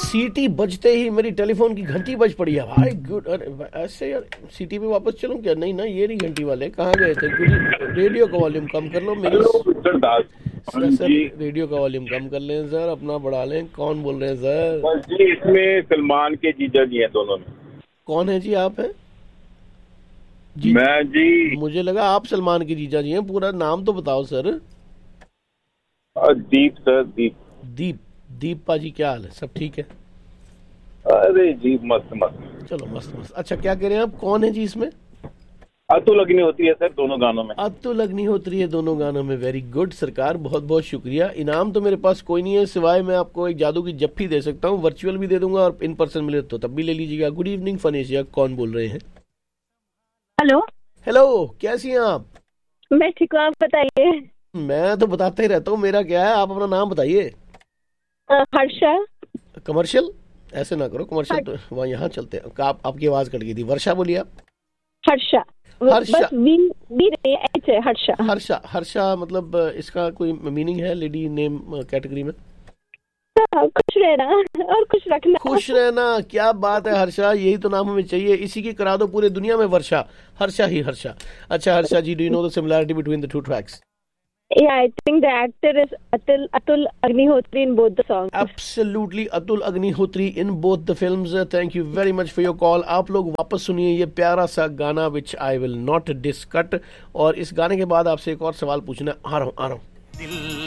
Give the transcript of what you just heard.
सीटी बजते ही मेरी टेलीफोन की घंटी बज पड़ी है भाई। गुड। ऐसे यार सीटी पे वापस चलूं क्या? नहीं ना, ये नहीं घंटी वाले कहाँ गए थे? गुड। रेडियो का वॉल्यूम कम कर लो मेरी। हेलो मिस्टर दास। सर रेडियो का वॉल्यूम कम कर लें सर, अपना बढ़ा लें। कौन बोल रहे हैं सर? बस जी, इसमें सलमान के जीजा जी हैं दोनों में। कौन है जी? आप हैं जी? मैं जी मुझे लगा आप सलमान के जीजा जी हैं। पूरा नाम तो बताओ सर। दीप सर, दीप। दीप। दीप पाजी क्या हाल है? सब ठीक है? अरे जी मस्त मस्त। चलो मस्त मस्त। अच्छा क्या कह रहे हैं आप? कौन है जी इसमें? अतुल अग्नि होती है सर दोनों गानों में। अतुल अग्निहोत्री है दोनों गानों में। वेरी गुड सरकार, बहुत बहुत शुक्रिया। इनाम तो मेरे पास कोई नहीं है, सिवाय मैं आपको एक जादू की जप्फी दे सकता हूँ। वर्चुअल भी दे दूंगा और इन पर्सन मिले तो तब भी ले लीजिएगा। गुड इवनिंग फनेशिया, कौन बोल रहे हैं? हेलो। हेलो, कैसी हैं आप? मैं ठीक हूँ, आप बताइए। मैं तो बताते ही रहता हूँ, मेरा क्या है, आप अपना नाम बताइए। हर्षा। कमर्शियल ऐसे ना करो, कमर्शियल तो वहाँ यहाँ चलते हैं। आपकी आवाज कट गई थी। वर्षा बोलिए आप। हर्षा। हर्षा। बस वी नहीं है, एच है, हर्षा। हर्षा। हर्षा मतलब इसका कोई मीनिंग है लेडी नेम कैटेगरी में? खुश रहना और खुश रखना। खुश रहना, क्या बात है हर्षा, यही तो नाम हमें चाहिए। इसी की करा दो पूरे दुनिया में वर्षा। हर्षा ही हर्षा। अच्छा हर्षा जी, do you know the similarity between the two tracks? Yeah, I think the actor is Atul Agnihotri in both the songs. Absolutely, Atul Agnihotri in both the films. Thank you very much for your call. आप लोग वापस सुनिए ये प्यारा सा गाना which I will not discut, और इस गाने के बाद आपसे एक और सवाल पूछना आ रहा हूँ।